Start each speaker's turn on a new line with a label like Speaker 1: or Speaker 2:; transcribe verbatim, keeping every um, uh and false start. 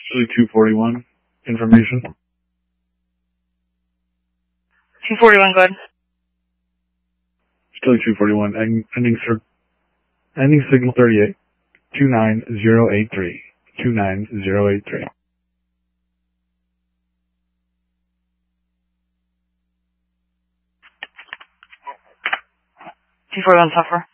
Speaker 1: Chile two forty-one, information.
Speaker 2: two forty-one, go ahead.
Speaker 1: Chile two forty-one, ending, ending, ending signal thirty-eight, two nine zero eight three, two nine zero eight three.
Speaker 2: two forty-one software.